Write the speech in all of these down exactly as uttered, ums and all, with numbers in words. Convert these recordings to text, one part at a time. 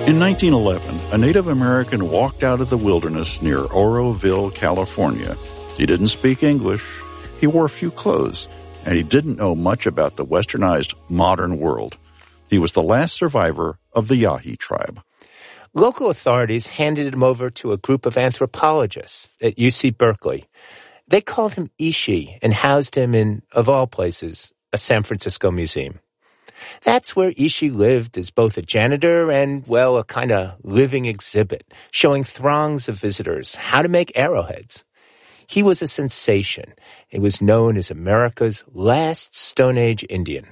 In nineteen eleven, a Native American walked out of the wilderness near Oroville, California. He didn't speak English, he wore few clothes, and he didn't know much about the westernized modern world. He was the last survivor of the Yahi tribe. Local authorities handed him over to a group of anthropologists at U C Berkeley. They called him Ishi and housed him in, of all places, a San Francisco museum. That's where Ishi lived as both a janitor and, well, a kind of living exhibit, showing throngs of visitors how to make arrowheads. He was a sensation. He was known as America's last Stone Age Indian.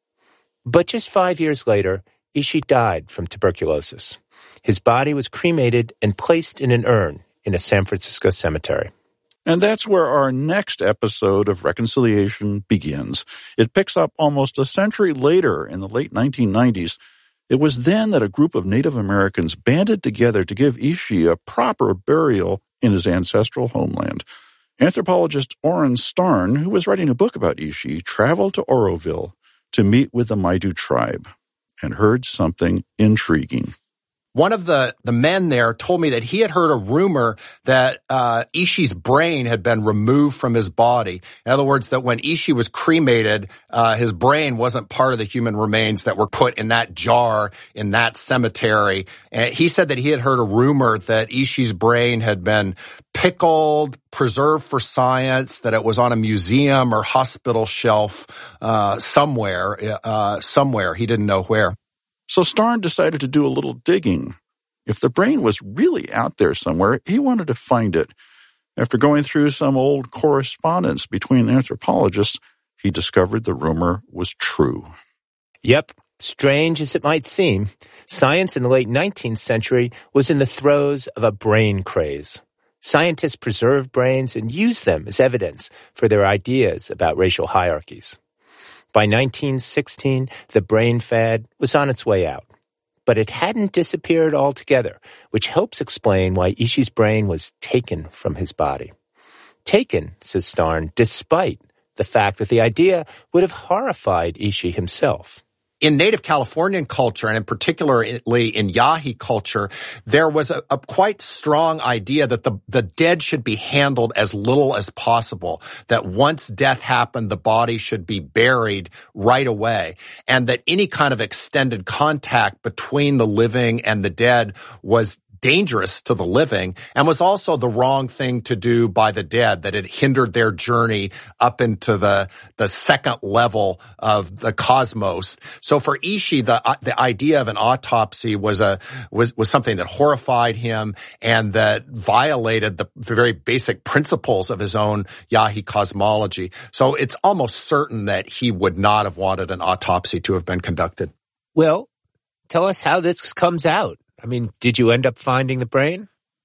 But just five years later, Ishi died from tuberculosis. His body was cremated and placed in an urn in a San Francisco cemetery. And that's where our next episode of Reconciliation begins. It picks up almost a century later in the late nineteen nineties. It was then that a group of Native Americans banded together to give Ishi a proper burial in his ancestral homeland. Anthropologist Oren Starn, who was writing a book about Ishi, traveled to Oroville to meet with the Maidu tribe and heard something intriguing. One of the, the men there told me that he had heard a rumor that uh, Ishi's brain had been removed from his body. In other words, that when Ishi was cremated, uh, his brain wasn't part of the human remains that were put in that jar in that cemetery. And he said that he had heard a rumor that Ishi's brain had been pickled, preserved for science, that it was on a museum or hospital shelf uh, somewhere, uh, somewhere. He didn't know where. So Starn decided to do a little digging. If the brain was really out there somewhere, he wanted to find it. After going through some old correspondence between anthropologists, he discovered the rumor was true. Yep, strange as it might seem, science in the late nineteenth century was in the throes of a brain craze. Scientists preserved brains and used them as evidence for their ideas about racial hierarchies. By nineteen sixteen, the brain fad was on its way out. But it hadn't disappeared altogether, which helps explain why Ishi's brain was taken from his body. Taken, says Starn, despite the fact that the idea would have horrified Ishi himself. In Native Californian culture, and in particularly in Yahi culture, there was a, a quite strong idea that the, the dead should be handled as little as possible, that once death happened, the body should be buried right away, and that any kind of extended contact between the living and the dead was dangerous to the living and was also the wrong thing to do by the dead, that it hindered their journey up into the the second level of the cosmos. So for Ishi, the uh, the idea of an autopsy was a was was something that horrified him and that violated the, the very basic principles of his own Yahi cosmology. So it's almost certain that he would not have wanted an autopsy to have been conducted. Well, tell us how this comes out. I mean, did you end up finding the brain?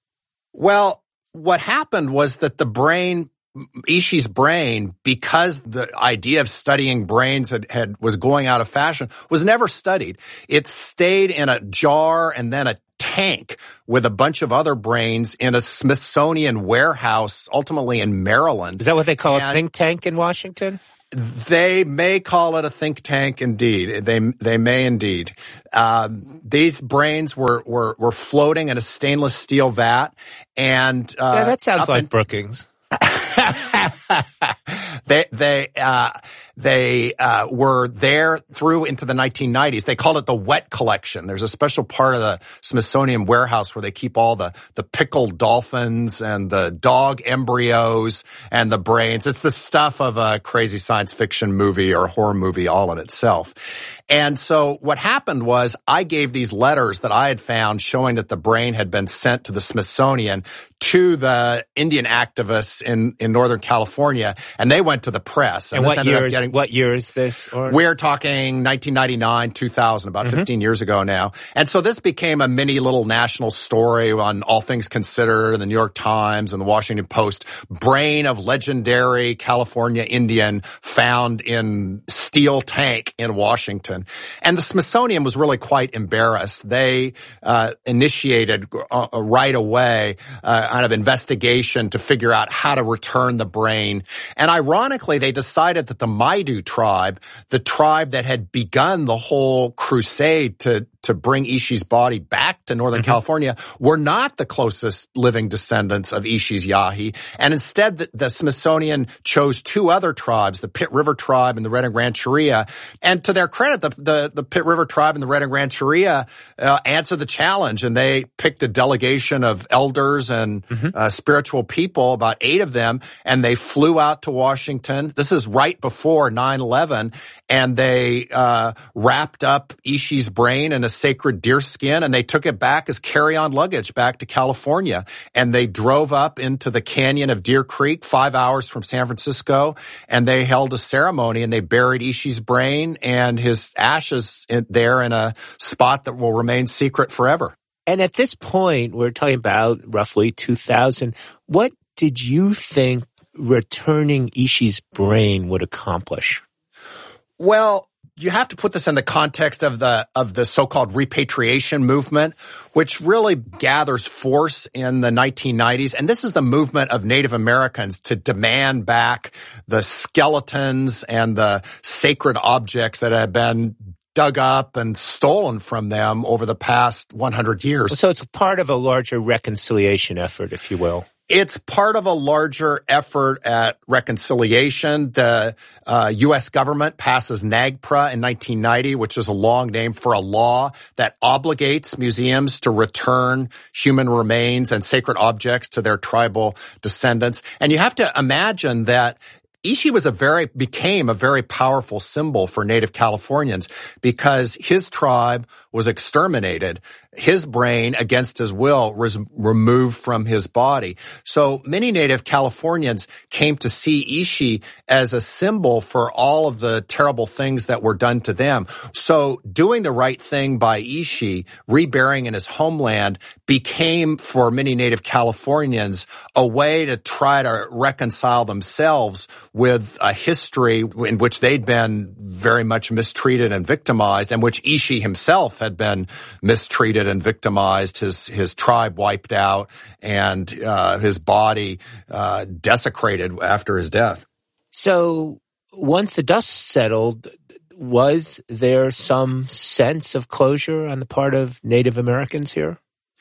Well, what happened was that the brain, Ishi's brain, because the idea of studying brains had, had was going out of fashion, was never studied. It stayed in a jar and then a tank with a bunch of other brains in a Smithsonian warehouse, ultimately in Maryland. Is that what they call and a think tank in Washington? They may call it a think tank, indeed. They they may indeed. Um, these brains were, were were floating in a stainless steel vat, and uh, yeah, that sounds like in, Brookings. they they uh, they uh, were there through into the nineteen nineties. They called it the wet collection. There's a special part of the Smithsonian warehouse where they keep all the the pickled dolphins and the dog embryos and the brains. It's the stuff of a crazy science fiction movie or horror movie all in itself. And so what happened was I gave these letters that I had found showing that the brain had been sent to the Smithsonian to the Indian activists in, in Northern California, and they went to the press. And, and what year is, getting, what year is this? Or? We're talking nineteen ninety-nine, two thousand, about mm-hmm. fifteen years ago now. And so this became a mini little national story on All Things Considered and the New York Times and the Washington Post. Brain of legendary California Indian found in steel tank in Washington. And the Smithsonian was really quite embarrassed. They uh, initiated uh, right away uh, kind of investigation to figure out how to return the brain. And ironically, they decided that the Maidu tribe, the tribe that had begun the whole crusade to to bring Ishi's body back to Northern mm-hmm. California were not the closest living descendants of Ishi's Yahi. And instead, the, the Smithsonian chose two other tribes, the Pitt River tribe and the Red and Rancheria. And to their credit, the, the, the Pitt River tribe and the Red and Rancheria uh, answered the challenge, and they picked a delegation of elders and mm-hmm. uh, spiritual people, about eight of them, and they flew out to Washington. This is right before nine eleven, and they uh wrapped up Ishi's brain in a sacred deerskin, and they took it back as carry-on luggage back to California. And they drove up into the canyon of Deer Creek, five hours from San Francisco, and they held a ceremony, and they buried Ishi's brain and his ashes in, there in a spot that will remain secret forever. And at this point, we're talking about roughly two thousand. What did you think returning Ishi's brain would accomplish? Well, you have to put this in the context of the of the so-called repatriation movement, which really gathers force in the nineteen nineties. And this is the movement of Native Americans to demand back the skeletons and the sacred objects that have been dug up and stolen from them over the past one hundred years. So it's part of a larger reconciliation effort, if you will. It's part of a larger effort at reconciliation. The uh, U S government passes NAGPRA in nineteen ninety, which is a long name for a law that obligates museums to return human remains and sacred objects to their tribal descendants. And you have to imagine that Ishi was a very, became a very powerful symbol for Native Californians because his tribe was exterminated. His brain, against his will, was removed from his body. So many Native Californians came to see Ishi as a symbol for all of the terrible things that were done to them. So doing the right thing by Ishi, reburying in his homeland, became for many Native Californians a way to try to reconcile themselves with a history in which they'd been very much mistreated and victimized, and which Ishi himself had been mistreated and victimized, his his tribe wiped out, and uh, his body uh, desecrated after his death. So once the dust settled, was there some sense of closure on the part of Native Americans here?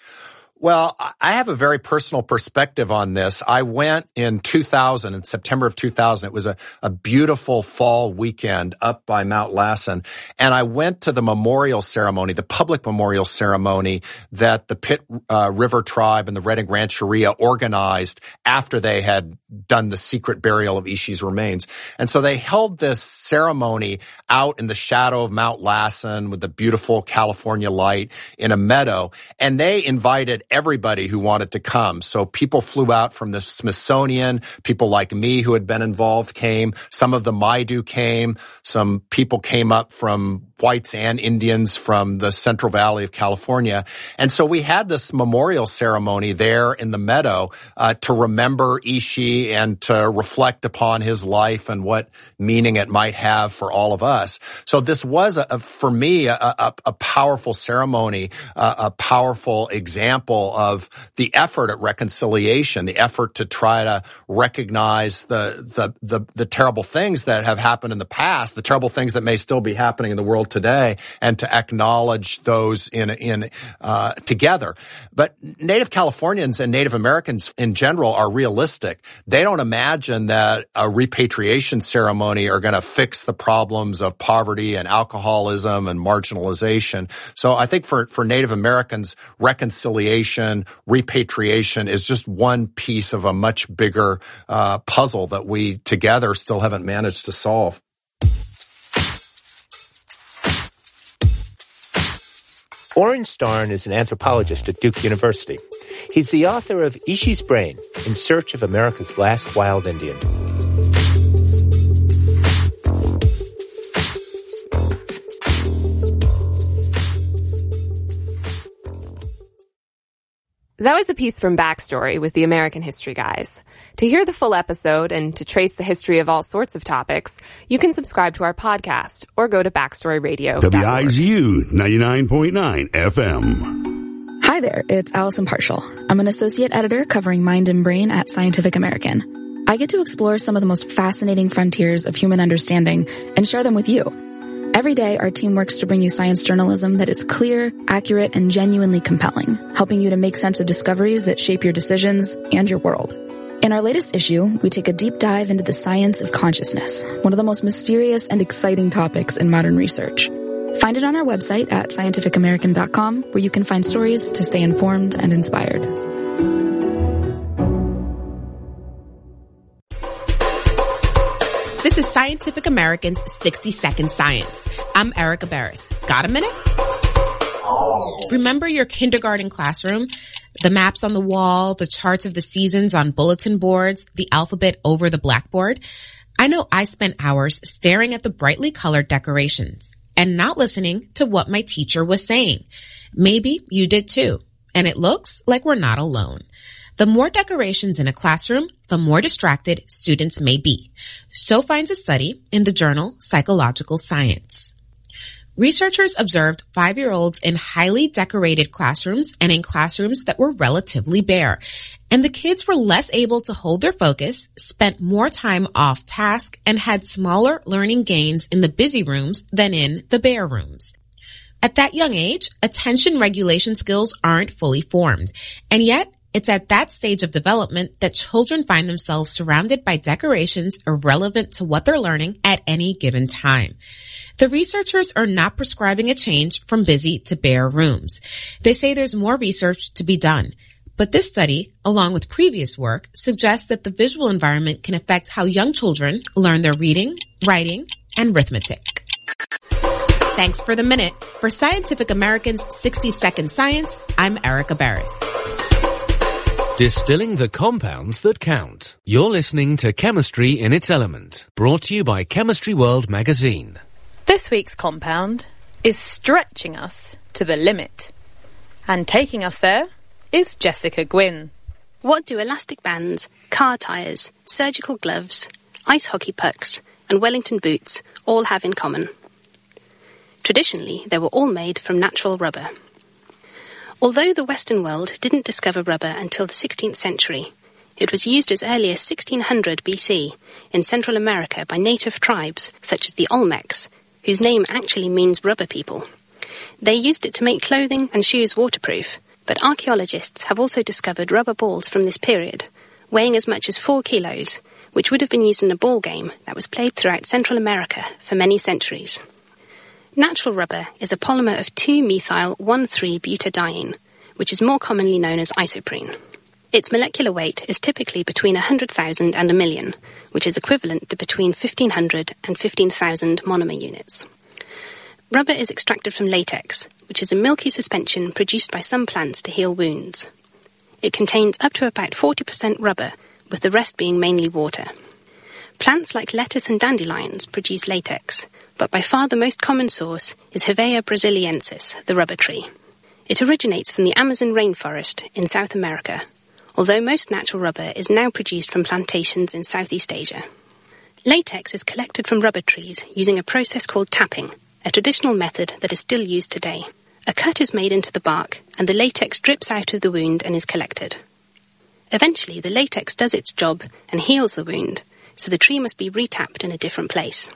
Well, I have a very personal perspective on this. I went in two thousand, in September of two thousand. It was a, a beautiful fall weekend up by Mount Lassen. And I went to the memorial ceremony, the public memorial ceremony that the Pitt uh, River Tribe and the Red and Rancheria organized after they had done the secret burial of Ishi's remains. And so they held this ceremony out in the shadow of Mount Lassen with the beautiful California light in a meadow. And they invited everybody who wanted to come. So people flew out from the Smithsonian. People like me who had been involved came. Some of the Maidu came. Some people came up from whites and Indians from the Central Valley of California. And so we had this memorial ceremony there in the meadow uh, to remember Ishi and to reflect upon his life and what meaning it might have for all of us. So this was, a, a, for me, a, a, a powerful ceremony, a, a powerful example of the effort at reconciliation, the effort to try to recognize the, the, the, the terrible things that have happened in the past, the terrible things that may still be happening in the world today, and to acknowledge those in in uh together. But Native Californians and Native Americans in general are realistic. They don't imagine that a repatriation ceremony are going to fix the problems of poverty and alcoholism and marginalization. So I think for for Native Americans, reconciliation, repatriation is just one piece of a much bigger uh puzzle that we together still haven't managed to solve. Oren Starn is an anthropologist at Duke University. He's the author of Ishi's Brain, In Search of America's Last Wild Indian. That was a piece from Backstory with the American History Guys. To hear the full episode and to trace the history of all sorts of topics, you can subscribe to our podcast or go to backstory radio dot org. W I Z U ninety-nine point nine F M. Hi there, it's Allison Partial. I'm an associate editor covering Mind and Brain at Scientific American. I get to explore some of the most fascinating frontiers of human understanding and share them with you. Every day, our team works to bring you science journalism that is clear, accurate, and genuinely compelling, helping you to make sense of discoveries that shape your decisions and your world. In our latest issue, we take a deep dive into the science of consciousness, one of the most mysterious and exciting topics in modern research. Find it on our website at scientific american dot com, where you can find stories to stay informed and inspired. This is Scientific American's sixty second Science. I'm Erica Barris. Got a minute? Remember your kindergarten classroom? The maps on the wall, the charts of the seasons on bulletin boards, the alphabet over the blackboard? I know I spent hours staring at the brightly colored decorations and not listening to what my teacher was saying. Maybe you did too. And it looks like we're not alone. The more decorations in a classroom, the more distracted students may be. So finds a study in the journal Psychological Science. Researchers observed five-year-olds in highly decorated classrooms and in classrooms that were relatively bare. And the kids were less able to hold their focus, spent more time off task, and had smaller learning gains in the busy rooms than in the bare rooms. At that young age, attention regulation skills aren't fully formed. And yet, it's at that stage of development that children find themselves surrounded by decorations irrelevant to what they're learning at any given time. The researchers are not prescribing a change from busy to bare rooms. They say there's more research to be done. But this study, along with previous work, suggests that the visual environment can affect how young children learn their reading, writing, and arithmetic. Thanks for the minute. For Scientific American's sixty second Science, I'm Erica Barris. Distilling the compounds that count. You're listening to Chemistry in its Element, brought to you by Chemistry World magazine. This week's compound is stretching us to the limit. And taking us there is Jessica Gwynn. What do elastic bands, car tyres, surgical gloves, ice hockey pucks, and Wellington boots all have in common? Traditionally, they were all made from natural rubber. Although the Western world didn't discover rubber until the sixteenth century, it was used as early as sixteen hundred B C in Central America by native tribes such as the Olmecs, whose name actually means rubber people. They used it to make clothing and shoes waterproof, but archaeologists have also discovered rubber balls from this period, weighing as much as four kilos, which would have been used in a ball game that was played throughout Central America for many centuries. Natural rubber is a polymer of two methyl one three butadiene, which is more commonly known as isoprene. Its molecular weight is typically between one hundred thousand and a million, which is equivalent to between fifteen hundred and fifteen thousand monomer units. Rubber is extracted from latex, which is a milky suspension produced by some plants to heal wounds. It contains up to about forty percent rubber, with the rest being mainly water. Plants like lettuce and dandelions produce latex, but by far the most common source is Hevea brasiliensis, the rubber tree. It originates from the Amazon rainforest in South America, although most natural rubber is now produced from plantations in Southeast Asia. Latex is collected from rubber trees using a process called tapping, a traditional method that is still used today. A cut is made into the bark, and the latex drips out of the wound and is collected. Eventually, the latex does its job and heals the wound, so the tree must be retapped in a different place.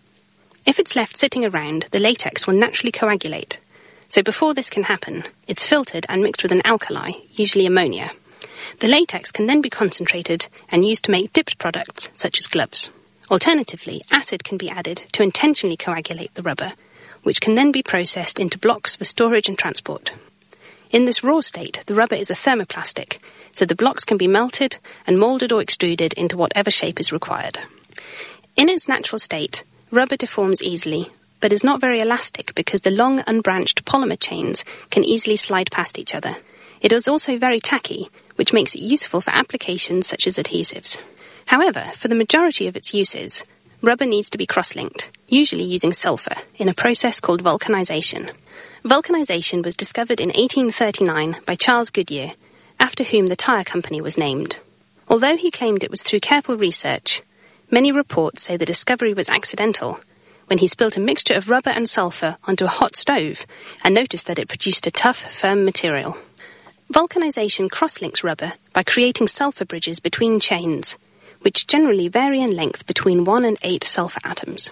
If it's left sitting around, the latex will naturally coagulate. So before this can happen, it's filtered and mixed with an alkali, usually ammonia. The latex can then be concentrated and used to make dipped products such as gloves. Alternatively, acid can be added to intentionally coagulate the rubber, which can then be processed into blocks for storage and transport. In this raw state, the rubber is a thermoplastic, so the blocks can be melted and moulded or extruded into whatever shape is required. In its natural state, rubber deforms easily, but is not very elastic because the long unbranched polymer chains can easily slide past each other. It is also very tacky, which makes it useful for applications such as adhesives. However, for the majority of its uses, rubber needs to be cross-linked, usually using sulfur, in a process called vulcanization. Vulcanization was discovered in eighteen thirty-nine by Charles Goodyear, after whom the tire company was named. Although he claimed it was through careful research, many reports say the discovery was accidental, when he spilt a mixture of rubber and sulfur onto a hot stove and noticed that it produced a tough, firm material. Vulcanization cross-links rubber by creating sulfur bridges between chains, which generally vary in length between one and eight sulfur atoms.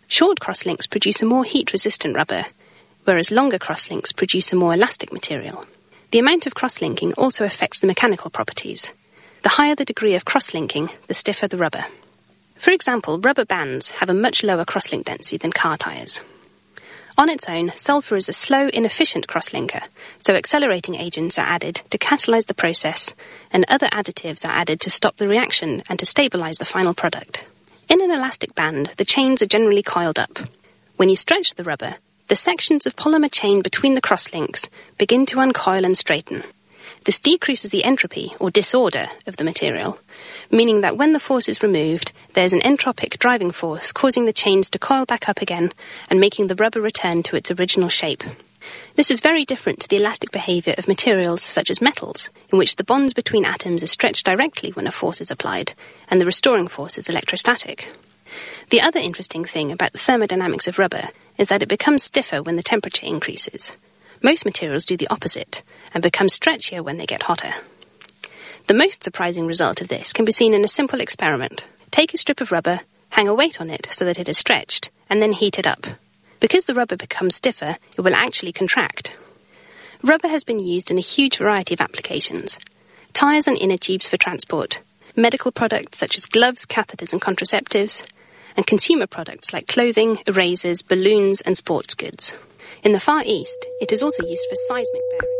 Short crosslinks produce a more heat-resistant rubber, whereas longer crosslinks produce a more elastic material. The amount of crosslinking also affects the mechanical properties. The higher the degree of crosslinking, the stiffer the rubber. For example, rubber bands have a much lower crosslink density than car tyres. On its own, sulfur is a slow, inefficient crosslinker, so accelerating agents are added to catalyse the process, and other additives are added to stop the reaction and to stabilise the final product. In an elastic band, the chains are generally coiled up. When you stretch the rubber, the sections of polymer chain between the crosslinks begin to uncoil and straighten. This decreases the entropy, or disorder, of the material, meaning that when the force is removed, there's an entropic driving force causing the chains to coil back up again and making the rubber return to its original shape. This is very different to the elastic behaviour of materials such as metals, in which the bonds between atoms are stretched directly when a force is applied, and the restoring force is electrostatic. The other interesting thing about the thermodynamics of rubber is that it becomes stiffer when the temperature increases. Most materials do the opposite, and become stretchier when they get hotter. The most surprising result of this can be seen in a simple experiment. Take a strip of rubber, hang a weight on it so that it is stretched, and then heat it up. Because the rubber becomes stiffer, it will actually contract. Rubber has been used in a huge variety of applications. Tyres and inner tubes for transport, medical products such as gloves, catheters and contraceptives, and consumer products like clothing, erasers, balloons and sports goods. In the Far East, it is also used for seismic bearings.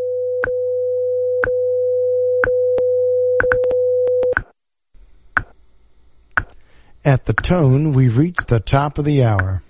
At the tone, we've reached the top of the hour.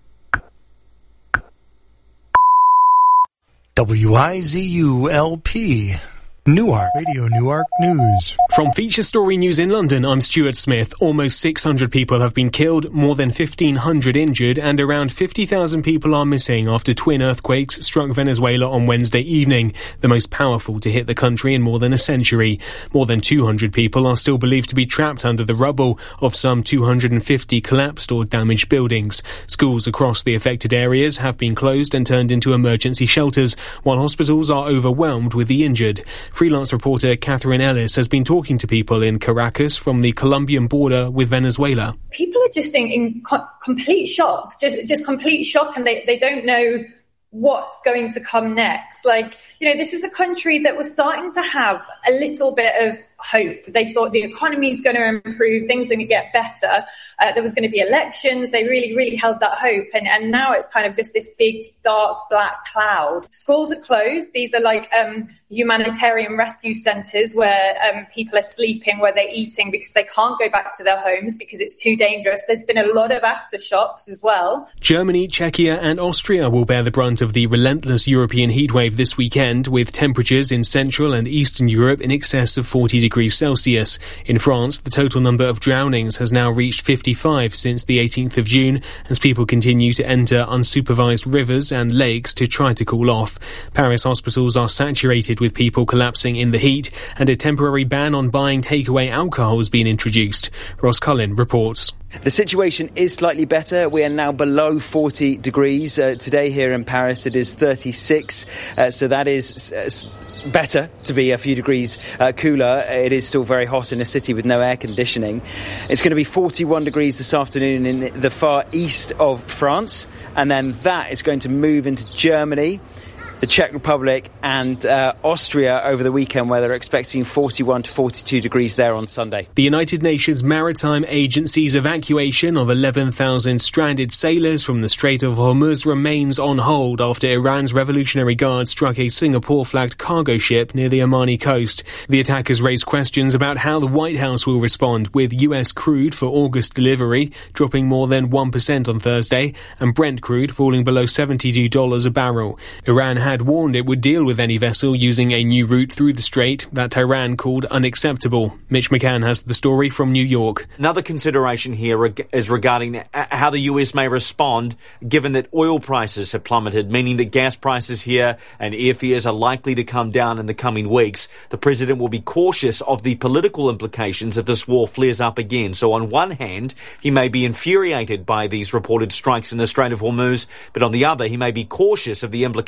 W I Z U L P, Newark, Radio Newark News. From Feature Story News in London, I'm Stuart Smith. Almost six hundred people have been killed, more than fifteen hundred injured, and around fifty thousand people are missing after twin earthquakes struck Venezuela on Wednesday evening, the most powerful to hit the country in more than a century. More than two hundred people are still believed to be trapped under the rubble of some two hundred fifty collapsed or damaged buildings. Schools across the affected areas have been closed and turned into emergency shelters, while hospitals are overwhelmed with the injured. Freelance reporter Catherine Ellis has been talking to people in Caracas from the Colombian border with Venezuela. People are just in, in co- complete shock, just just complete shock, and they, they don't know what's going to come next. Like, you know, this is a country that was starting to have a little bit of hope. They thought the economy is going to improve, things are going to get better. Uh, there was going to be elections. They really, really held that hope. And, and now it's kind of just this big, dark, black cloud. Schools are closed. These are like um, humanitarian rescue centres where um, people are sleeping, where they're eating because they can't go back to their homes because it's too dangerous. There's been a lot of aftershocks as well. Germany, Czechia and Austria will bear the brunt of the relentless European heatwave this weekend, with temperatures in Central and Eastern Europe in excess of forty degrees Celsius. In France, the total number of drownings has now reached fifty-five since the eighteenth of June, as people continue to enter unsupervised rivers and lakes to try to cool off. Paris hospitals are saturated with people collapsing in the heat, and a temporary ban on buying takeaway alcohol has been introduced. Ross Cullen reports. The situation is slightly better. We are now below forty degrees. Uh, today here in Paris it is thirty-six, uh, so that is uh, better to be a few degrees uh, cooler. It is still very hot in a city with no air conditioning. It's going to be forty-one degrees this afternoon in the far east of France, and then that is going to move into Germany, the Czech Republic and uh, Austria over the weekend, where they're expecting forty-one to forty-two degrees there on Sunday. The United Nations Maritime Agency's evacuation of eleven thousand stranded sailors from the Strait of Hormuz remains on hold after Iran's Revolutionary Guard struck a Singapore-flagged cargo ship near the Omani coast. The attackers raised questions about how the White House will respond, with U S crude for August delivery dropping more than one percent on Thursday and Brent crude falling below seventy-two dollars a barrel. Iran had warned it would deal with any vessel using a new route through the strait that Tehran called unacceptable. Mitch McCann has the story from New York. Another consideration here is regarding how the U S may respond, given that oil prices have plummeted, meaning that gas prices here and airfares are likely to come down in the coming weeks. The president will be cautious of the political implications if this war flares up again. So on one hand, he may be infuriated by these reported strikes in the Strait of Hormuz, but on the other, he may be cautious of the implications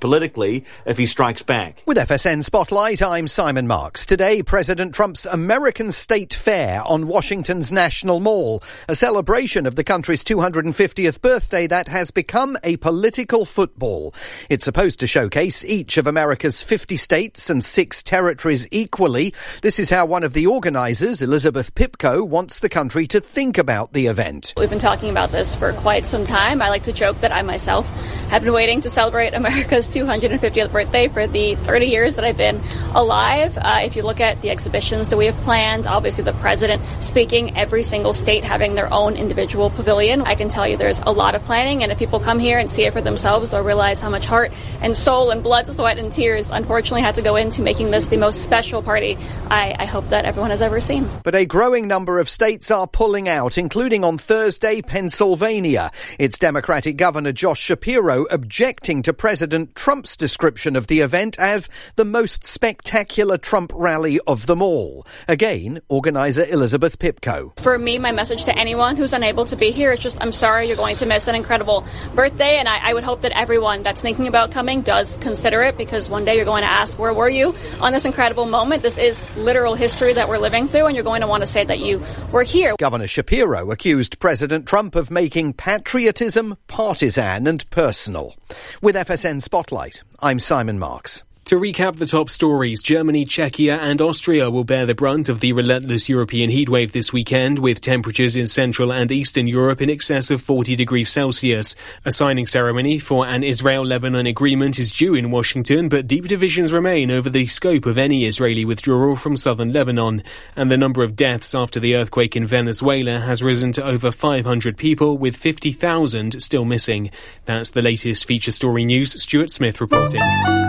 politically if he strikes back. With F S N Spotlight, I'm Simon Marks. Today, President Trump's American State Fair on Washington's National Mall, a celebration of the country's two hundred fiftieth birthday that has become a political football. It's supposed to showcase each of America's fifty states and six territories equally. This is how one of the organisers, Elizabeth Pipko, wants the country to think about the event. We've been talking about this for quite some time. I like to joke that I myself have been waiting to celebrate America's two hundred fiftieth birthday for the thirty years that I've been alive. Uh, if you look at the exhibitions that we have planned, obviously the president speaking, every single state having their own individual pavilion, I can tell you there's a lot of planning, and if people come here and see it for themselves, they'll realize how much heart and soul and blood, sweat and tears unfortunately had to go into making this the most special party I, I hope that everyone has ever seen. But a growing number of states are pulling out, including on Thursday, Pennsylvania. Its Democratic Governor Josh Shapiro objecting to President Trump's description of the event as the most spectacular Trump rally of them all. Again, organizer Elizabeth Pipko. For me, my message to anyone who's unable to be here is just, I'm sorry you're going to miss an incredible birthday, and I, I would hope that everyone that's thinking about coming does consider it, because one day you're going to ask, where were you on this incredible moment? This is literal history that we're living through, and you're going to want to say that you were here. Governor Shapiro accused President Trump of making patriotism partisan and personal. With F S N Spotlight, I'm Simon Marks. To recap the top stories, Germany, Czechia and Austria will bear the brunt of the relentless European heatwave this weekend, with temperatures in Central and Eastern Europe in excess of forty degrees Celsius. A signing ceremony for an Israel-Lebanon agreement is due in Washington, but deep divisions remain over the scope of any Israeli withdrawal from southern Lebanon. And the number of deaths after the earthquake in Venezuela has risen to over five hundred people, with fifty thousand still missing. That's the latest feature story news. Stuart Smith reporting.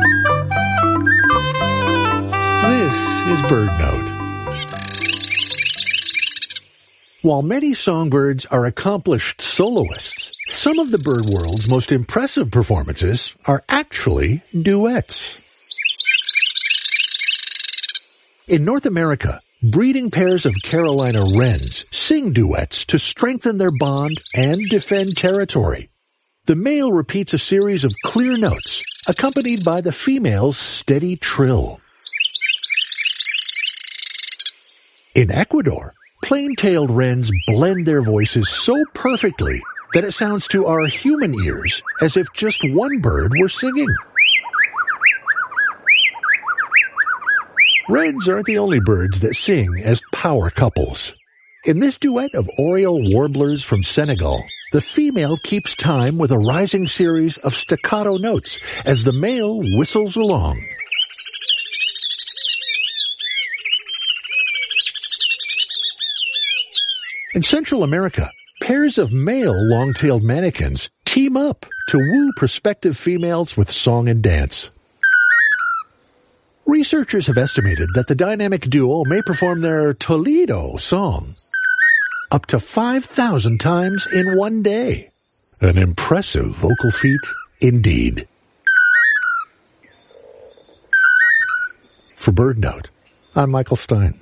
This is Bird Note. While many songbirds are accomplished soloists, some of the bird world's most impressive performances are actually duets. In North America, breeding pairs of Carolina wrens sing duets to strengthen their bond and defend territory. The male repeats a series of clear notes, accompanied by the female's steady trill. In Ecuador, plain-tailed wrens blend their voices so perfectly that it sounds to our human ears as if just one bird were singing. Wrens aren't the only birds that sing as power couples. In this duet of oriole warblers from Senegal, the female keeps time with a rising series of staccato notes as the male whistles along. In Central America, pairs of male long-tailed manakins team up to woo prospective females with song and dance. Researchers have estimated that the dynamic duo may perform their Toledo song up to five thousand times in one day. An impressive vocal feat indeed. For Bird Note, I'm Michael Stein.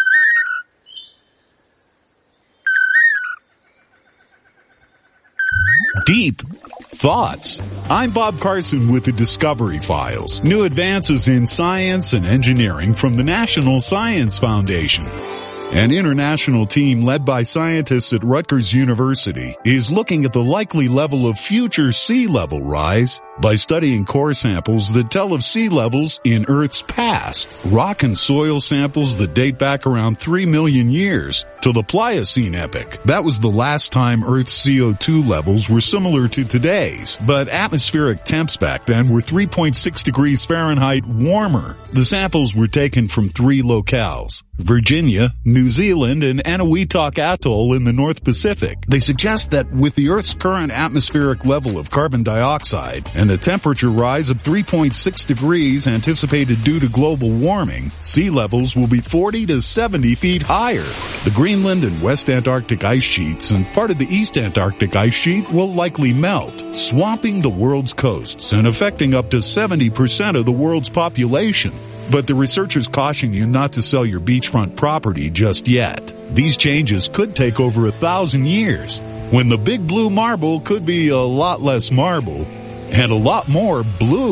Deep thoughts. I'm Bob Carson with the Discovery Files. New advances in science and engineering from the National Science Foundation. An international team led by scientists at Rutgers University is looking at the likely level of future sea level rise by studying core samples that tell of sea levels in Earth's past, rock and soil samples that date back around three million years to the Pliocene epoch. That was the last time Earth's C O two levels were similar to today's, but atmospheric temps back then were three point six degrees Fahrenheit warmer. The samples were taken from three locales: Virginia, New Zealand, and Eniwetok Atoll in the North Pacific. They suggest that with the Earth's current atmospheric level of carbon dioxide and a temperature rise of three point six degrees anticipated due to global warming, sea levels will be forty to seventy feet higher. The Greenland and West Antarctic ice sheets and part of the East Antarctic ice sheet will likely melt, swamping the world's coasts and affecting up to seventy percent of the world's population. But the researchers caution you not to sell your beachfront property just yet. These changes could take over a thousand years, when the big blue marble could be a lot less marble and a lot more blue.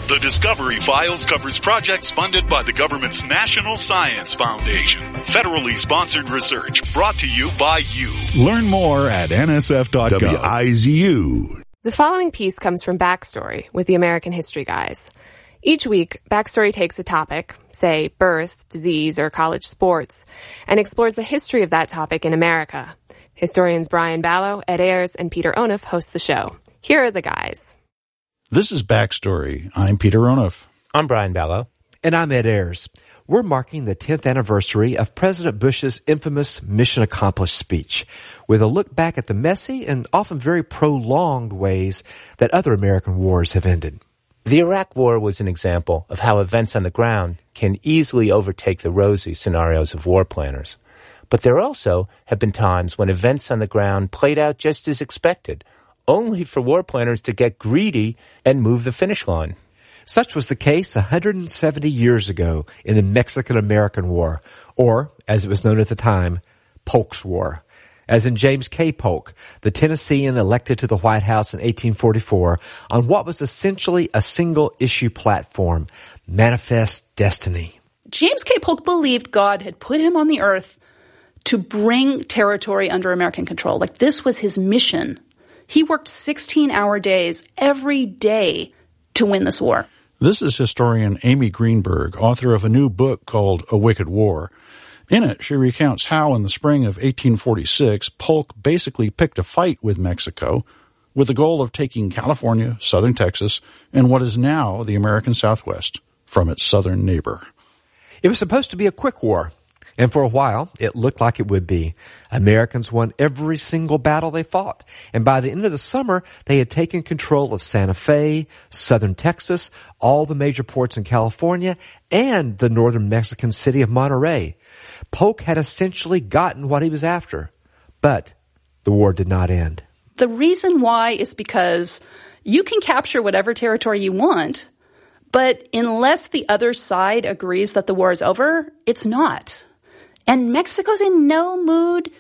The Discovery Files covers projects funded by the government's National Science Foundation. Federally sponsored research brought to you by you. Learn more at N S F dot gov. W I Z U. The following piece comes from Backstory with the American History Guys. Each week, Backstory takes a topic, say birth, disease, or college sports, and explores the history of that topic in America. Historians Brian Ballow, Ed Ayers, and Peter Onuf host the show. Here are the guys. This is Backstory. I'm Peter Onuf. I'm Brian Ballow. And I'm Ed Ayers. We're marking the tenth anniversary of President Bush's infamous Mission Accomplished speech, with a look back at the messy and often very prolonged ways that other American wars have ended. The Iraq War was an example of how events on the ground can easily overtake the rosy scenarios of war planners. But there also have been times when events on the ground played out just as expected, only for war planners to get greedy and move the finish line. Such was the case one hundred seventy years ago in the Mexican-American War, or, as it was known at the time, Polk's War. As in James K. Polk, the Tennessean elected to the White House in eighteen forty-four on what was essentially a single-issue platform, Manifest Destiny. James K. Polk believed God had put him on the earth to bring territory under American control. Like, this was his mission. He worked sixteen-hour days every day to win this war. This is historian Amy Greenberg, author of a new book called A Wicked War. In it, she recounts how in the spring of eighteen forty-six, Polk basically picked a fight with Mexico with the goal of taking California, southern Texas, and what is now the American Southwest from its southern neighbor. It was supposed to be a quick war, and for a while, it looked like it would be. Americans won every single battle they fought, and by the end of the summer, they had taken control of Santa Fe, southern Texas, all the major ports in California, and the northern Mexican city of Monterrey. Polk had essentially gotten what he was after, but the war did not end. The reason why is because you can capture whatever territory you want, but unless the other side agrees that the war is over, it's not. And Mexico's in no mood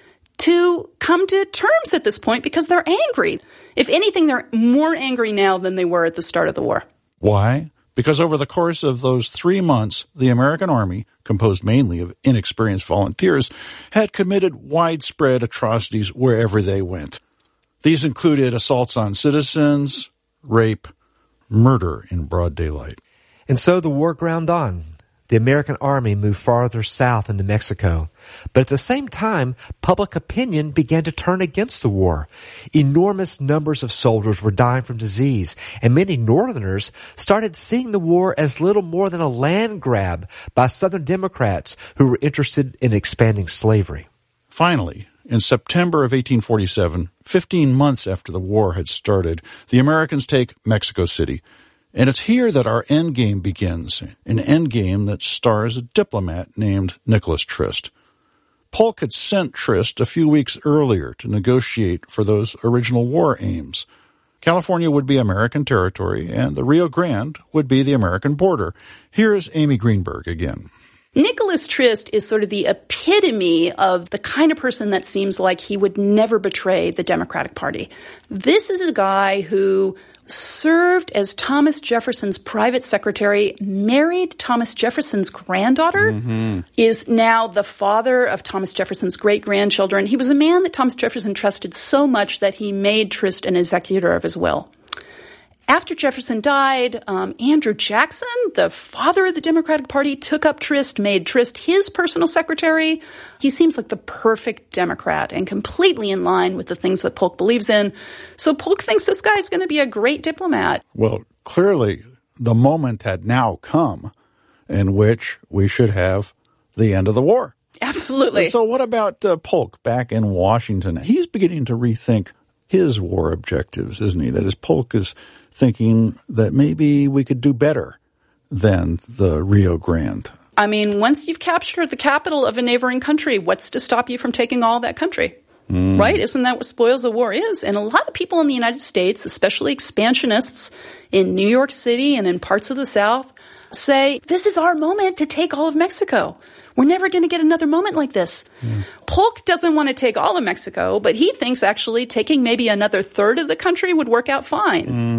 to come to terms at this point because they're angry. If anything, they're more angry now than they were at the start of the war. Why? Because over the course of those three months, the American Army, composed mainly of inexperienced volunteers, had committed widespread atrocities wherever they went. These included assaults on citizens, rape, murder in broad daylight. And so the war ground on. The American Army moved farther south into Mexico. But at the same time, public opinion began to turn against the war. Enormous numbers of soldiers were dying from disease, and many Northerners started seeing the war as little more than a land grab by Southern Democrats who were interested in expanding slavery. Finally, in September of eighteen forty-seven, fifteen months after the war had started, the Americans take Mexico City. And it's here that our endgame begins, an endgame that stars a diplomat named Nicholas Trist. Polk had sent Trist a few weeks earlier to negotiate for those original war aims. California would be American territory, and the Rio Grande would be the American border. Here's Amy Greenberg again. Nicholas Trist is sort of the epitome of the kind of person that seems like he would never betray the Democratic Party. This is a guy who served as Thomas Jefferson's private secretary, married Thomas Jefferson's granddaughter, mm-hmm. is now the father of Thomas Jefferson's great-grandchildren. He was a man that Thomas Jefferson trusted so much that he made Trist an executor of his will. After Jefferson died, um, Andrew Jackson, the father of the Democratic Party, took up Trist, made Trist his personal secretary. He seems like the perfect Democrat and completely in line with the things that Polk believes in. So Polk thinks this guy's going to be a great diplomat. Well, clearly the moment had now come in which we should have the end of the war. Absolutely. So what about uh, Polk back in Washington? He's beginning to rethink his war objectives, isn't he? That is, Polk is thinking that maybe we could do better than the Rio Grande. I mean, once you've captured the capital of a neighboring country, what's to stop you from taking all that country? Mm. Right? Isn't that what spoils a war is? And a lot of people in the United States, especially expansionists in New York City and in parts of the South, say, this is our moment to take all of Mexico. We're never going to get another moment like this. Mm. Polk doesn't want to take all of Mexico, but he thinks actually taking maybe another third of the country would work out fine. Mm.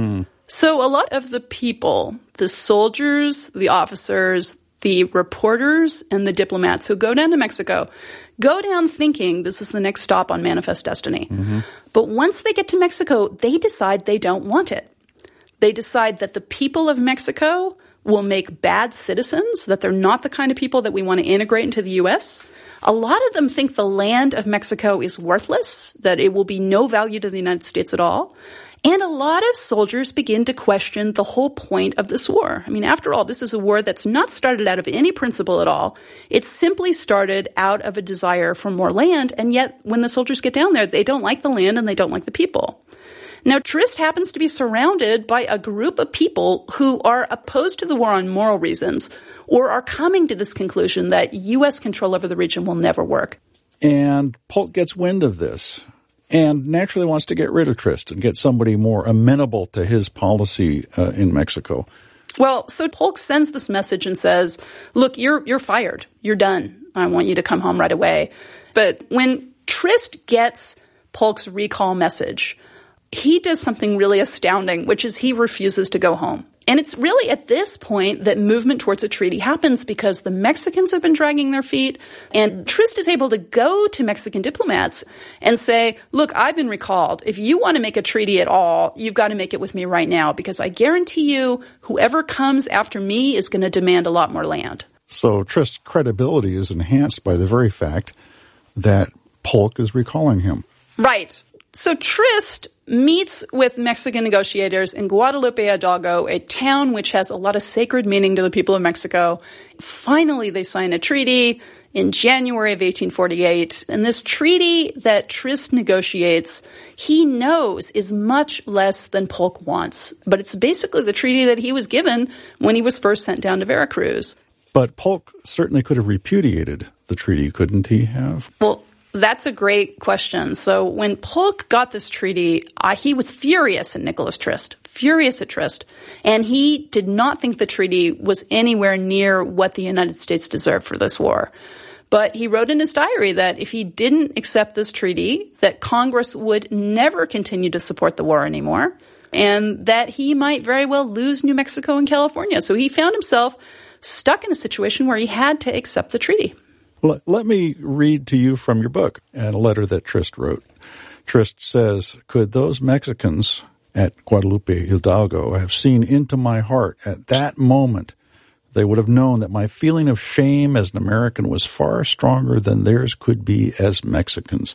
So a lot of the people, the soldiers, the officers, the reporters, and the diplomats who go down to Mexico go down thinking this is the next stop on Manifest Destiny. Mm-hmm. But once they get to Mexico, they decide they don't want it. They decide that the people of Mexico will make bad citizens, that they're not the kind of people that we want to integrate into the U S. A lot of them think the land of Mexico is worthless, that it will be no value to the United States at all. And a lot of soldiers begin to question the whole point of this war. I mean, after all, this is a war that's not started out of any principle at all. It simply started out of a desire for more land, and yet when the soldiers get down there, they don't like the land and they don't like the people. Now, Trist happens to be surrounded by a group of people who are opposed to the war on moral reasons or are coming to this conclusion that U S control over the region will never work. And Polk gets wind of this and naturally wants to get rid of Trist and get somebody more amenable to his policy uh, in Mexico. Well, so Polk sends this message and says, look, you're you're fired. You're done. I want you to come home right away. But when Trist gets Polk's recall message, he does something really astounding, which is he refuses to go home. And it's really at this point that movement towards a treaty happens because the Mexicans have been dragging their feet, and Trist is able to go to Mexican diplomats and say, look, I've been recalled. If you want to make a treaty at all, you've got to make it with me right now because I guarantee you whoever comes after me is going to demand a lot more land. So Trist's credibility is enhanced by the very fact that Polk is recalling him. Right. So Trist meets with Mexican negotiators in Guadalupe Hidalgo, a town which has a lot of sacred meaning to the people of Mexico. Finally, they sign a treaty in January of eighteen forty-eight. And this treaty that Trist negotiates, he knows is much less than Polk wants. But it's basically the treaty that he was given when he was first sent down to Veracruz. But Polk certainly could have repudiated the treaty, couldn't he have? Well, that's a great question. So when Polk got this treaty, uh, he was furious at Nicholas Trist, furious at Trist. And he did not think the treaty was anywhere near what the United States deserved for this war. But he wrote in his diary that if he didn't accept this treaty, that Congress would never continue to support the war anymore, and that he might very well lose New Mexico and California. So he found himself stuck in a situation where he had to accept the treaty. Let me read to you from your book and a letter that Trist wrote. Trist says, could those Mexicans at Guadalupe Hidalgo have seen into my heart at that moment, they would have known that my feeling of shame as an American was far stronger than theirs could be as Mexicans.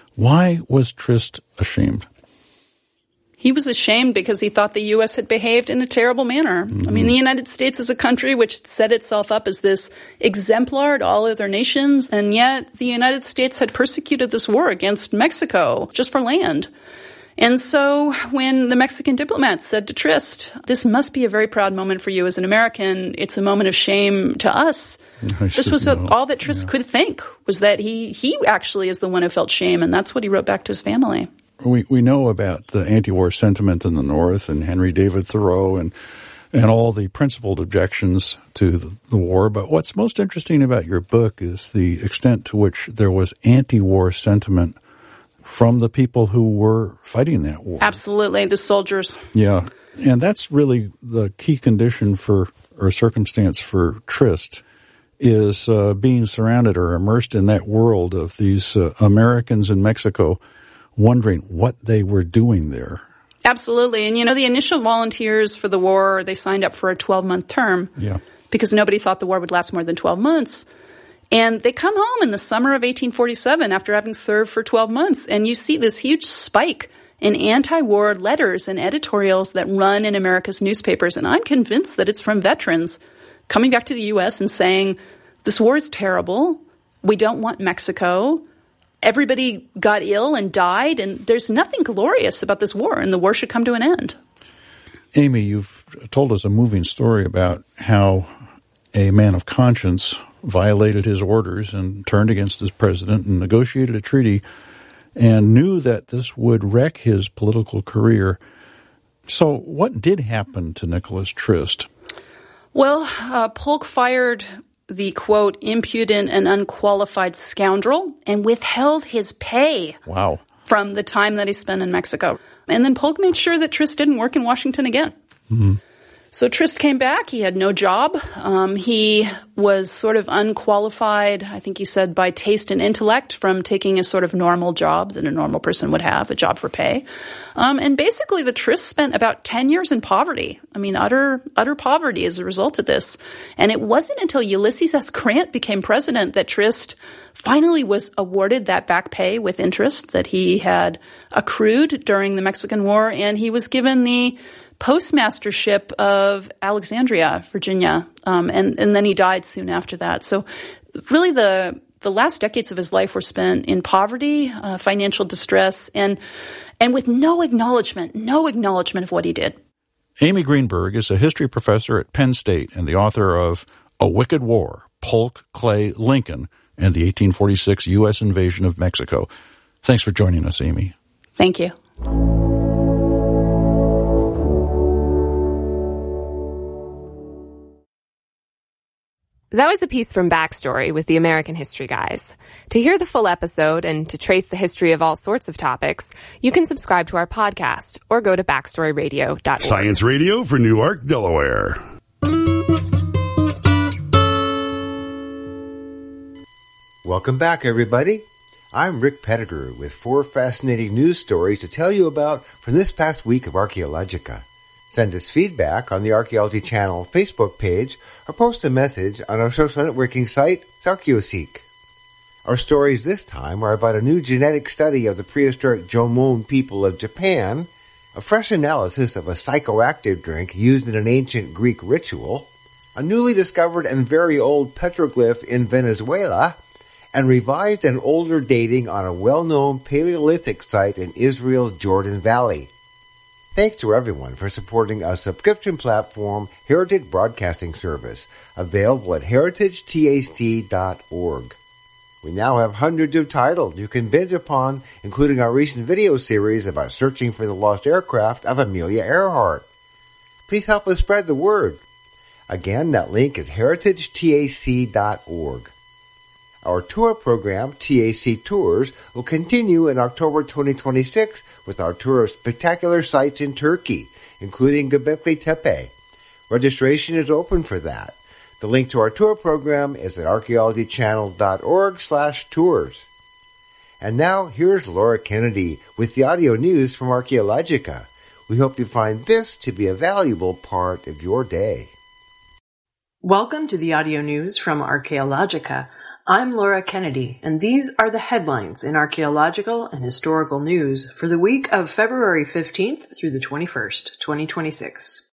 Why was Trist ashamed? He was ashamed because he thought the U S had behaved in a terrible manner. Mm-hmm. I mean, the United States is a country which set itself up as this exemplar to all other nations, and yet the United States had persecuted this war against Mexico just for land. And so when the Mexican diplomats said to Trist, this must be a very proud moment for you as an American, it's a moment of shame to us. This was no. all that Trist yeah. could think, was that he, he actually is the one who felt shame, and that's what he wrote back to his family. We we know about the anti-war sentiment in the North and Henry David Thoreau and and all the principled objections to the, the war. But what's most interesting about your book is the extent to which there was anti-war sentiment from the people who were fighting that war. Absolutely, the soldiers. Yeah, and that's really the key condition for or circumstance for Trist is uh, being surrounded or immersed in that world of these uh, Americans in Mexico, wondering what they were doing there. Absolutely. And, you know, the initial volunteers for the war, they signed up for a twelve-month term yeah. because nobody thought the war would last more than twelve months. And they come home in the summer of eighteen forty-seven after having served for twelve months. And you see this huge spike in anti-war letters and editorials that run in America's newspapers. And I'm convinced that it's from veterans coming back to the U S and saying, this war is terrible. We don't want Mexico. Everybody got ill and died, and there's nothing glorious about this war, and the war should come to an end. Amy, you've told us a moving story about how a man of conscience violated his orders and turned against his president and negotiated a treaty and knew that this would wreck his political career. So what did happen to Nicholas Trist? Well, uh, Polk fired the, quote, impudent and unqualified scoundrel and withheld his pay. Wow. From the time that he spent in Mexico. And then Polk made sure that Trist didn't work in Washington again. Mm-hmm. So Trist came back. He had no job. Um, he was sort of unqualified, I think he said, by taste and intellect from taking a sort of normal job that a normal person would have, a job for pay. Um, and basically the Trist spent about ten years in poverty. I mean, utter, utter poverty as a result of this. And it wasn't until Ulysses S. Grant became president that Trist finally was awarded that back pay with interest that he had accrued during the Mexican War. And he was given the postmastership of Alexandria, Virginia, um, and, and then he died soon after that. So really the the last decades of his life were spent in poverty, uh, financial distress, and and with no acknowledgement, no acknowledgement of what he did. Amy Greenberg is a history professor at Penn State and the author of A Wicked War, Polk, Clay, Lincoln, and the eighteen forty-six U S invasion of Mexico. Thanks for joining us, Amy. Thank you. That was a piece from Backstory with the American History Guys. To hear the full episode and to trace the history of all sorts of topics, you can subscribe to our podcast or go to backstory radio dot org. Science Radio for Newark, Delaware. Welcome back, everybody. I'm Rick Pettigrew with four fascinating news stories to tell you about from this past week of Archaeologica. Send us feedback on the Archaeology Channel Facebook page or post a message on our social networking site, Archaeoseek. Our stories this time are about a new genetic study of the prehistoric Jomon people of Japan, a fresh analysis of a psychoactive drink used in an ancient Greek ritual, a newly discovered and very old petroglyph in Venezuela, and revived and older dating on a well-known Paleolithic site in Israel's Jordan Valley. Thanks to everyone for supporting a subscription platform, Heritage Broadcasting Service, available at heritage tac dot org. We now have hundreds of titles you can binge upon, including our recent video series about searching for the lost aircraft of Amelia Earhart. Please help us spread the word. Again, that link is heritage tac dot org. Our tour program, T A C Tours, will continue in October twenty twenty-six with our tour of spectacular sites in Turkey, including Göbekli Tepe. Registration is open for that. The link to our tour program is at archaeology channel dot org slash tours. And now, here's Laura Kennedy with the audio news from Archaeologica. We hope you find this to be a valuable part of your day. Welcome to the audio news from Archaeologica. I'm Laura Kennedy, and these are the headlines in archaeological and historical news for the week of February fifteenth through the twenty-first, twenty twenty-six.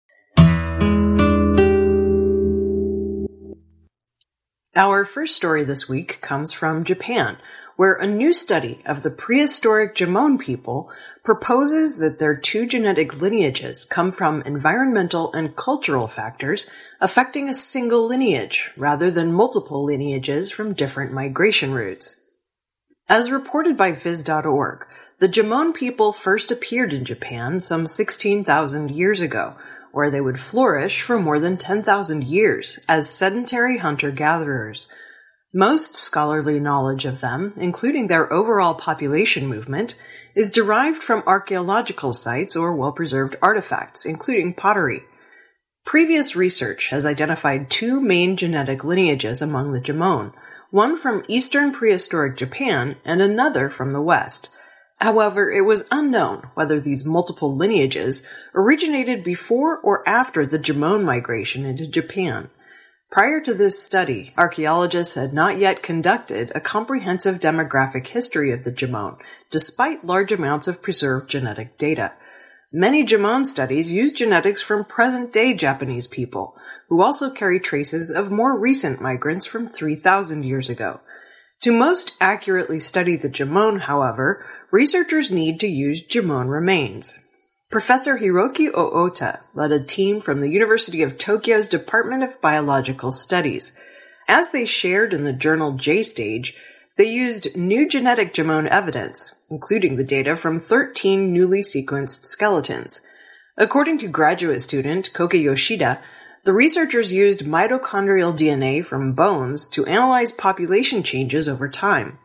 Our first story this week comes from Japan, where a new study of the prehistoric Jomon people proposes that their two genetic lineages come from environmental and cultural factors affecting a single lineage rather than multiple lineages from different migration routes. As reported by viz dot org, the Jomon people first appeared in Japan some sixteen thousand years ago, where they would flourish for more than ten thousand years as sedentary hunter-gatherers. Most scholarly knowledge of them, including their overall population movement, is derived from archaeological sites or well-preserved artifacts, including pottery. Previous research has identified two main genetic lineages among the Jomon, one from eastern prehistoric Japan and another from the west. However, it was unknown whether these multiple lineages originated before or after the Jomon migration into Japan. Prior to this study, archaeologists had not yet conducted a comprehensive demographic history of the Jomon, despite large amounts of preserved genetic data. Many Jomon studies use genetics from present-day Japanese people, who also carry traces of more recent migrants from three thousand years ago. To most accurately study the Jomon, however, researchers need to use Jomon remains. Professor Hiroki Oota led a team from the University of Tokyo's Department of Biological Studies. As they shared in the journal J-Stage, they used new genetic Jomon evidence, including the data from thirteen newly sequenced skeletons. According to graduate student Koke Yoshida, the researchers used mitochondrial D N A from bones to analyze population changes over time.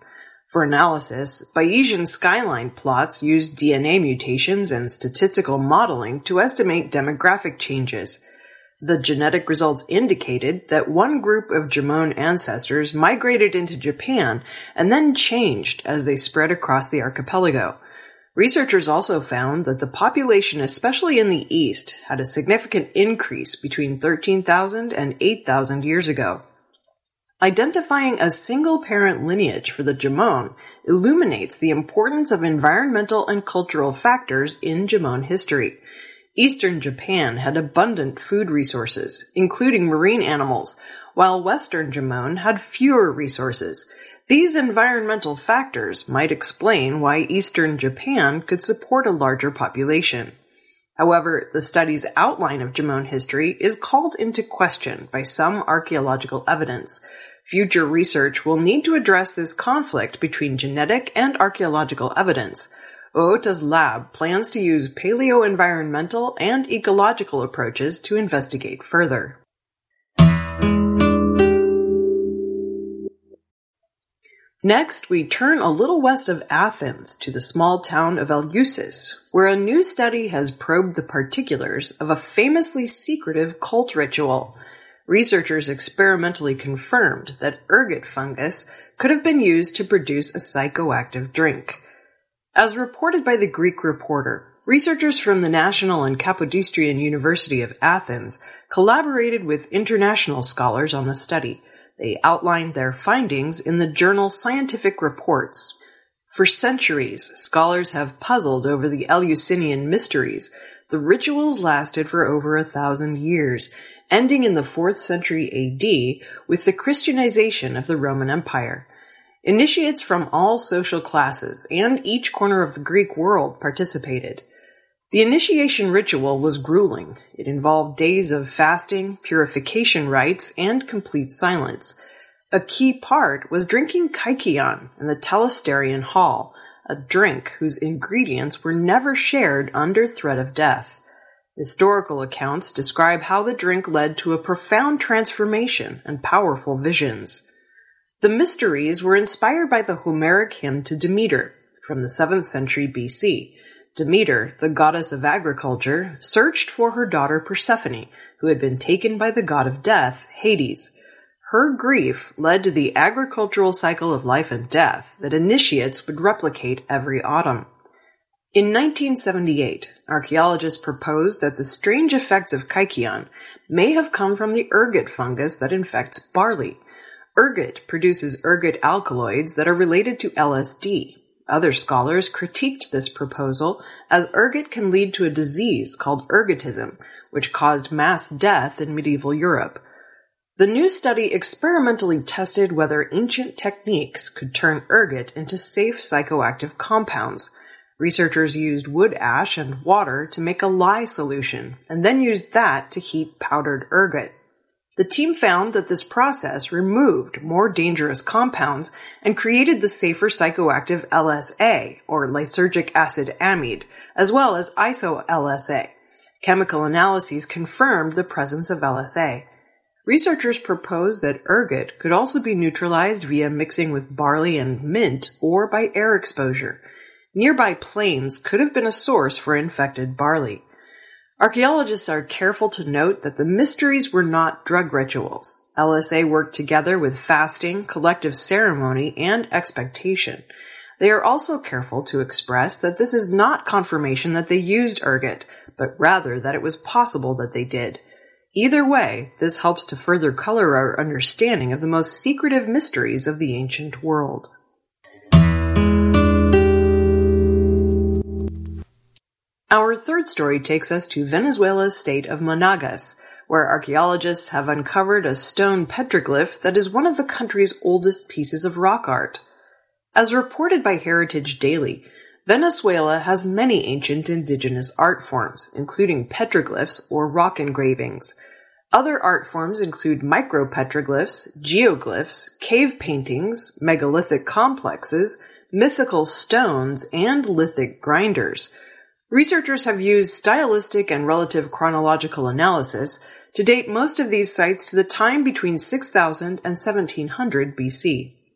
For analysis, Bayesian skyline plots used D N A mutations and statistical modeling to estimate demographic changes. The genetic results indicated that one group of Jomon ancestors migrated into Japan and then changed as they spread across the archipelago. Researchers also found that the population, especially in the east, had a significant increase between thirteen thousand and eight thousand years ago. Identifying a single-parent lineage for the Jomon illuminates the importance of environmental and cultural factors in Jomon history. Eastern Japan had abundant food resources, including marine animals, while Western Jomon had fewer resources. These environmental factors might explain why Eastern Japan could support a larger population. However, the study's outline of Jomon history is called into question by some archaeological evidence. Future research will need to address this conflict between genetic and archaeological evidence. Oota's lab plans to use paleo-environmental and ecological approaches to investigate further. Next, we turn a little west of Athens to the small town of Eleusis, where a new study has probed the particulars of a famously secretive cult ritual. Researchers experimentally confirmed that ergot fungus could have been used to produce a psychoactive drink. As reported by the Greek Reporter, researchers from the National and Kapodistrian University of Athens collaborated with international scholars on the study. They outlined their findings in the journal Scientific Reports. For centuries, scholars have puzzled over the Eleusinian mysteries. The rituals lasted for over a thousand years, ending in the fourth century A D with the Christianization of the Roman Empire. Initiates from all social classes and each corner of the Greek world participated. The initiation ritual was grueling. It involved days of fasting, purification rites, and complete silence. A key part was drinking kykeon in the Telesterion Hall, a drink whose ingredients were never shared under threat of death. Historical accounts describe how the drink led to a profound transformation and powerful visions. The mysteries were inspired by the Homeric hymn to Demeter from the seventh century B C. Demeter, the goddess of agriculture, searched for her daughter Persephone, who had been taken by the god of death, Hades. Her grief led to the agricultural cycle of life and death that initiates would replicate every autumn. In nineteen seventy-eight, archaeologists proposed that the strange effects of kykeon may have come from the ergot fungus that infects barley. Ergot produces ergot alkaloids that are related to L S D. Other scholars critiqued this proposal, as ergot can lead to a disease called ergotism, which caused mass death in medieval Europe. The new study experimentally tested whether ancient techniques could turn ergot into safe psychoactive compounds. Researchers used wood ash and water to make a lye solution, and then used that to heat powdered ergot. The team found that this process removed more dangerous compounds and created the safer psychoactive L S A, or lysergic acid amide, as well as iso-L S A. Chemical analyses confirmed the presence of L S A. Researchers proposed that ergot could also be neutralized via mixing with barley and mint or by air exposure. Nearby plains could have been a source for infected barley. Archaeologists are careful to note that the mysteries were not drug rituals. L S A worked together with fasting, collective ceremony, and expectation. They are also careful to express that this is not confirmation that they used ergot, but rather that it was possible that they did. Either way, this helps to further color our understanding of the most secretive mysteries of the ancient world. Our third story takes us to Venezuela's state of Monagas, where archaeologists have uncovered a stone petroglyph that is one of the country's oldest pieces of rock art. As reported by Heritage Daily, Venezuela has many ancient indigenous art forms, including petroglyphs or rock engravings. Other art forms include micropetroglyphs, geoglyphs, cave paintings, megalithic complexes, mythical stones, and lithic grinders. Researchers have used stylistic and relative chronological analysis to date most of these sites to the time between six thousand and seventeen hundred B C.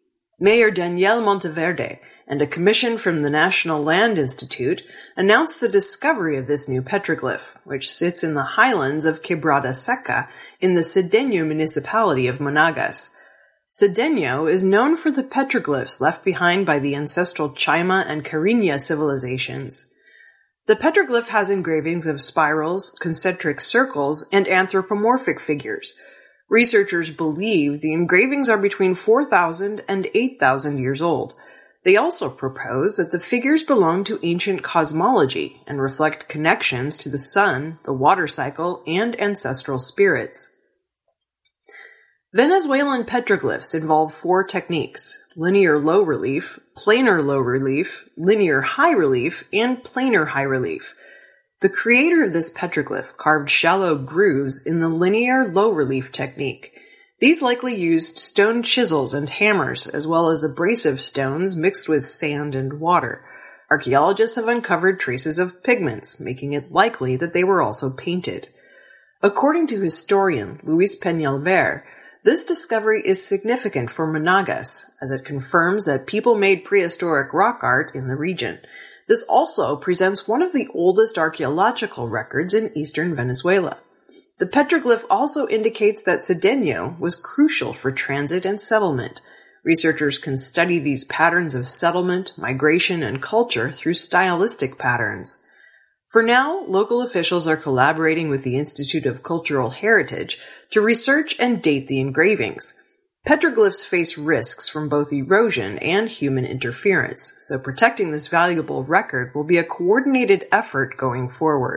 Mayor Daniel Monteverde and a commission from the National Land Institute announced the discovery of this new petroglyph, which sits in the highlands of Quebrada Seca in the Cedeño municipality of Monagas. Cedeño is known for the petroglyphs left behind by the ancestral Chayma and Cariña civilizations. The petroglyph has engravings of spirals, concentric circles, and anthropomorphic figures. Researchers believe the engravings are between four thousand and eight thousand years old. They also propose that the figures belong to ancient cosmology and reflect connections to the sun, the water cycle, and ancestral spirits. Venezuelan petroglyphs involve four techniques: linear low relief, planar low relief, linear high relief, and planar high relief. The creator of this petroglyph carved shallow grooves in the linear low relief technique. These likely used stone chisels and hammers, as well as abrasive stones mixed with sand and water. Archaeologists have uncovered traces of pigments, making it likely that they were also painted. According to historian Luis Peñalver, this discovery is significant for Monagas, as it confirms that people made prehistoric rock art in the region. This also presents one of the oldest archaeological records in eastern Venezuela. The petroglyph also indicates that Cedeño was crucial for transit and settlement. Researchers can study these patterns of settlement, migration, and culture through stylistic patterns. For now, local officials are collaborating with the Institute of Cultural Heritage to research and date the engravings. Petroglyphs face risks from both erosion and human interference, so protecting this valuable record will be a coordinated effort going forward.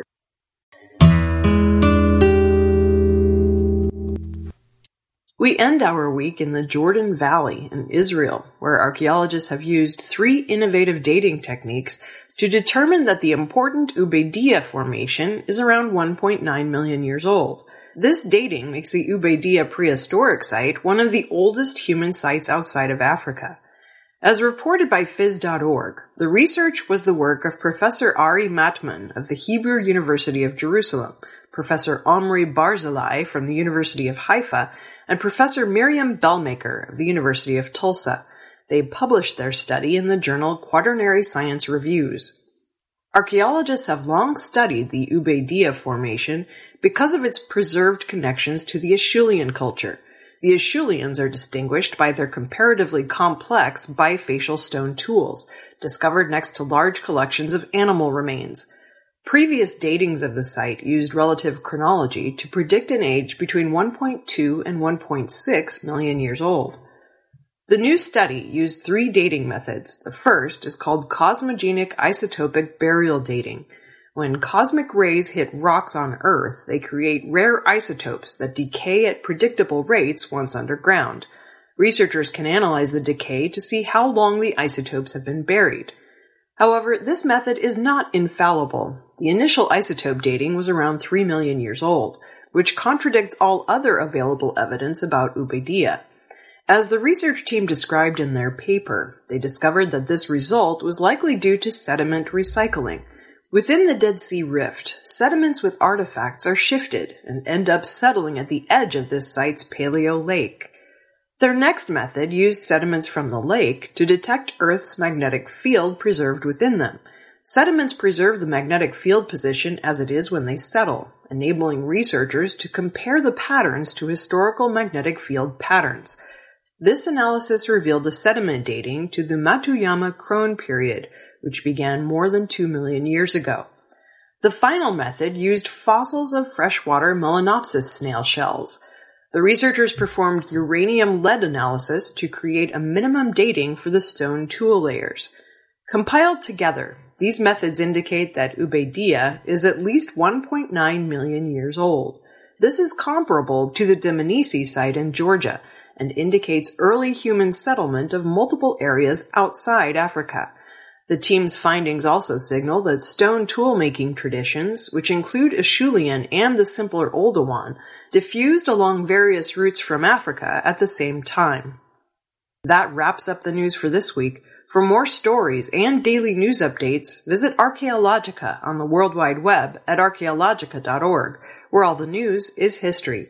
We end our week in the Jordan Valley in Israel, where archaeologists have used three innovative dating techniques to determine that the important Ubaidiyah Formation is around one point nine million years old. This dating makes the Ubaidiyah prehistoric site one of the oldest human sites outside of Africa. As reported by Phys dot org, the research was the work of Professor Ari Matman of the Hebrew University of Jerusalem, Professor Omri Barzilai from the University of Haifa, and Professor Miriam Bellmaker of the University of Tulsa. They published their study in the journal Quaternary Science Reviews. Archaeologists have long studied the Ubaidiyah Formation because of its preserved connections to the Acheulean culture. The Acheuleans are distinguished by their comparatively complex bifacial stone tools, discovered next to large collections of animal remains. Previous datings of the site used relative chronology to predict an age between one point two and one point six million years old. The new study used three dating methods. The first is called cosmogenic isotopic burial dating. When cosmic rays hit rocks on Earth, they create rare isotopes that decay at predictable rates once underground. Researchers can analyze the decay to see how long the isotopes have been buried. However, this method is not infallible. The initial isotope dating was around three million years old, which contradicts all other available evidence about Ubaidiyah. As the research team described in their paper, they discovered that this result was likely due to sediment recycling. Within the Dead Sea Rift, sediments with artifacts are shifted and end up settling at the edge of this site's paleo lake. Their next method used sediments from the lake to detect Earth's magnetic field preserved within them. Sediments preserve the magnetic field position as it is when they settle, enabling researchers to compare the patterns to historical magnetic field patterns. This analysis revealed a sediment dating to the Matuyama-Krone period, which began more than two million years ago. The final method used fossils of freshwater Melanopsis snail shells. The researchers performed uranium-lead analysis to create a minimum dating for the stone tool layers. Compiled together, these methods indicate that Ubaidiyah is at least one point nine million years old. This is comparable to the Dmanisi site in Georgia, and indicates early human settlement of multiple areas outside Africa. The team's findings also signal that stone tool-making traditions, which include Acheulean and the simpler Oldowan, diffused along various routes from Africa at the same time. That wraps up the news for this week. For more stories and daily news updates, visit Archaeologica on the World Wide Web at archaeologica dot org, where all the news is history.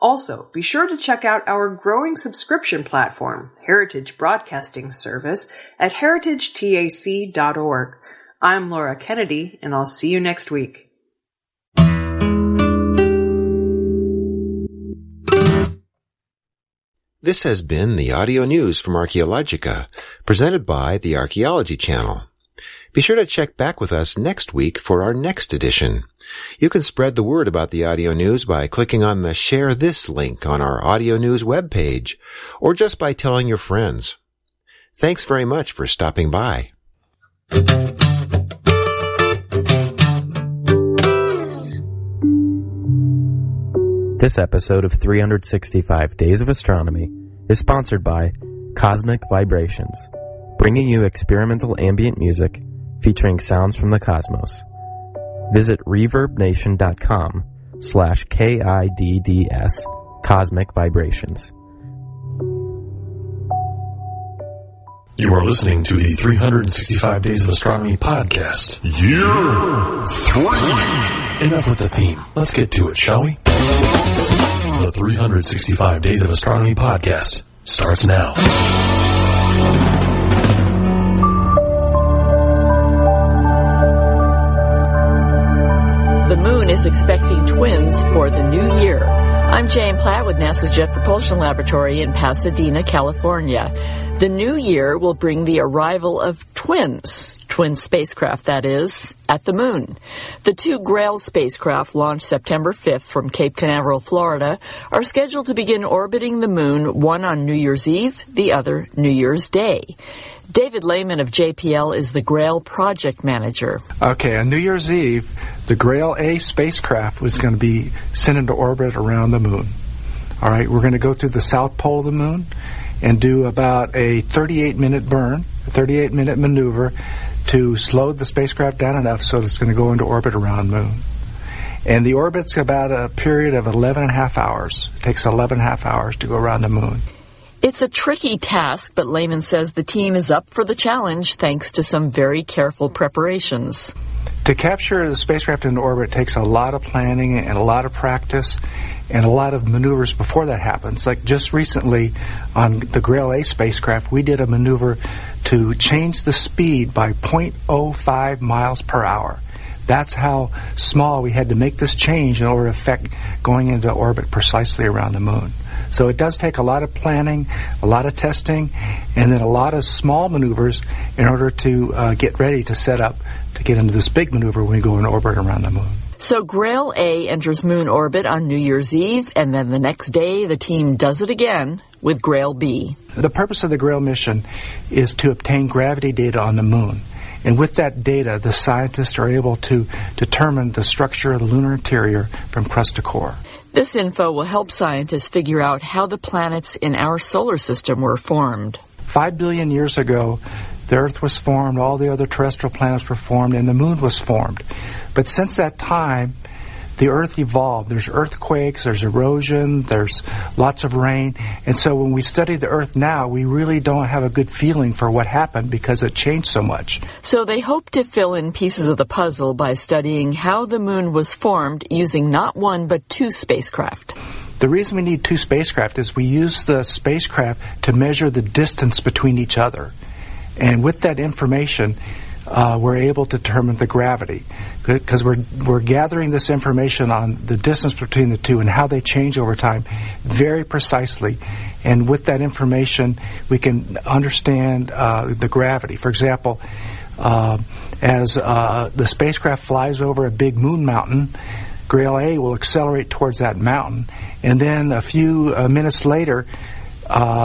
Also, be sure to check out our growing subscription platform, Heritage Broadcasting Service, at heritage tac dot org. I'm Laura Kennedy, and I'll see you next week. This has been the audio news from Archaeologica, presented by the Archaeology Channel. Be sure to check back with us next week for our next edition. You can spread the word about the audio news by clicking on the Share This link on our audio news webpage, or just by telling your friends. Thanks very much for stopping by. This episode of three hundred sixty-five Days of Astronomy is sponsored by Cosmic Vibrations, bringing you experimental ambient music featuring sounds from the cosmos. Visit reverbnation.com slash K-I-D-D-S Cosmic Vibrations. You are listening to the three hundred sixty-five Days of Astronomy podcast. Year three! Enough with the theme. Let's get to it, shall we? The three hundred sixty-five Days of Astronomy podcast starts now. The moon is expecting twins for the new year. I'm Jane Platt with NASA's Jet Propulsion Laboratory in Pasadena, California. The new year will bring the arrival of twins, twin spacecraft that is, at the moon. The two Grail spacecraft launched September fifth from Cape Canaveral, Florida, are scheduled to begin orbiting the moon, one on New Year's Eve, the other New Year's Day. David Lehman of J P L is the Grail project manager. Okay, on New Year's Eve, the Grail A spacecraft was going to be sent into orbit around the moon. All right, we're going to go through the south pole of the moon and do about a thirty-eight minute burn, a thirty-eight minute maneuver to slow the spacecraft down enough so it's going to go into orbit around the moon. And the orbit's about a period of eleven and a half hours. It takes eleven and a half hours to go around the moon. It's a tricky task, but Lehman says the team is up for the challenge thanks to some very careful preparations. To capture the spacecraft into orbit takes a lot of planning and a lot of practice and a lot of maneuvers before that happens. Like just recently on the Grail A spacecraft, we did a maneuver to change the speed by zero point zero five miles per hour. That's how small we had to make this change in order to affect going into orbit precisely around the moon. So it does take a lot of planning, a lot of testing, and then a lot of small maneuvers in order to uh, get ready to set up to get into this big maneuver when we go in orbit around the moon. So Grail A enters moon orbit on New Year's Eve, and then the next day the team does it again with Grail B. The purpose of the Grail mission is to obtain gravity data on the moon. And with that data, the scientists are able to determine the structure of the lunar interior from crust to core. This info will help scientists figure out how the planets in our solar system were formed. Five billion years ago, the Earth was formed, all the other terrestrial planets were formed, and the moon was formed. But since that time, the Earth evolved. There's earthquakes, there's erosion, there's lots of rain. And so when we study the Earth now, we really don't have a good feeling for what happened because it changed so much. So they hope to fill in pieces of the puzzle by studying how the moon was formed using not one but two spacecraft. The reason we need two spacecraft is we use the spacecraft to measure the distance between each other. And with that information, uh, we're able to determine the gravity. Because we're, we're gathering this information on the distance between the two and how they change over time very precisely. And with that information, we can understand uh, the gravity. For example, uh, as uh, the spacecraft flies over a big moon mountain, Grail A will accelerate towards that mountain. And then a few uh, minutes later, Uh,